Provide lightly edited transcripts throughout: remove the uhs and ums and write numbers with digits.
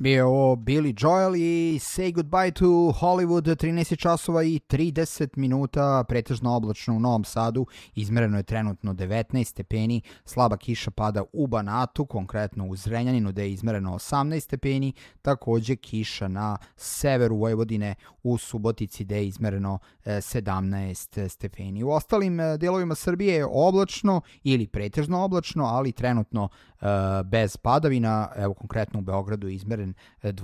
Bio ovo Billy Joel i Say Goodbye to Hollywood, 13 časova i 30 minuta, pretežno oblačno u Novom Sadu, izmereno je trenutno 19 stepeni, slaba kiša pada u Banatu, konkretno u Zrenjaninu gde je izmereno 18 stepeni, takođe kiša na severu Vojvodine u Subotici gde je izmereno 17 stepeni. U ostalim delovima Srbije je oblačno ili pretežno oblačno, ali trenutno bez padavina, evo konkretno u Beogradu je izmeren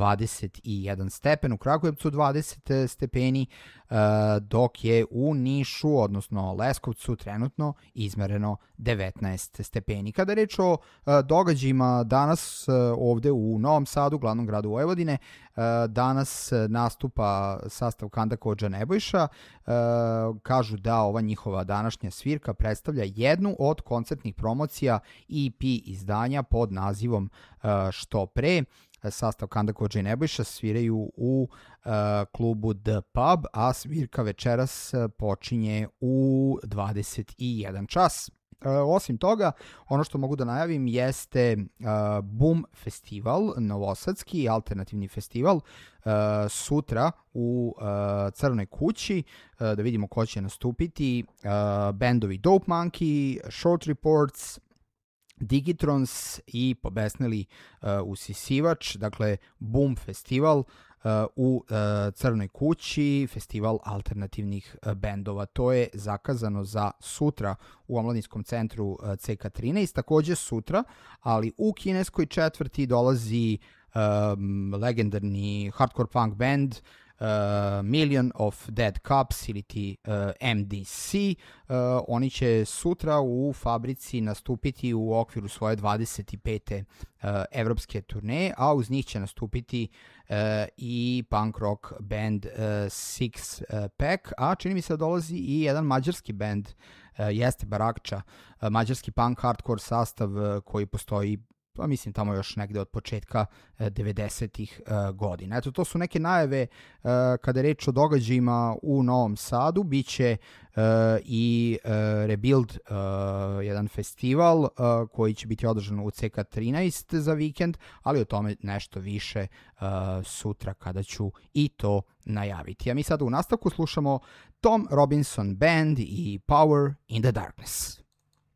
21 stepen, u Kragujevcu 20 stepeni, dok je u Nišu, odnosno Leskovcu, trenutno izmereno 19 stepeni. Kada je reč o događajima danas ovde u Novom Sadu, glavnom gradu Vojvodine, danas nastupa sastav Kanda Kodža Nebojša. Kažu da ova njihova današnja svirka predstavlja jednu od koncertnih promocija EP izdanja pod nazivom Što pre. Sastav Kanda Kodža i Nebojša sviraju u klubu The Pub, a svirka večeras počinje u 21 čas. Osim toga, ono što mogu da najavim jeste Boom festival, novosadski alternativni festival, sutra u Crnoj kući, da vidimo ko će nastupiti, bendovi Dope Monkey, Short Reports, Digitrons i pobesneli usisivač, dakle Boom festival u Crnoj kući, festival alternativnih bendova. To je zakazano za sutra u omladinskom centru CK13, takođe sutra, ali u kineskoj četvrti dolazi legendarni hardcore punk band Million of Dead Cups ili ti MDC. Oni će sutra u fabrici nastupiti u okviru svoje 25. evropske turneje, a uz njih će nastupiti i punk rock band Six Pack, a čini mi se da dolazi i jedan mađarski band, jeste Barakča, mađarski punk hardcore sastav koji postoji, pa mislim tamo još negde od početka 90-ih godina. Eto, to su neke najave kada je reč o događajima u Novom Sadu. Biće i Rebuild, jedan festival koji će biti održan u CK13 za vikend, ali o tome nešto više sutra kada ću i to najaviti. A mi sada u nastavku slušamo Tom Robinson Band i Power in the Darkness.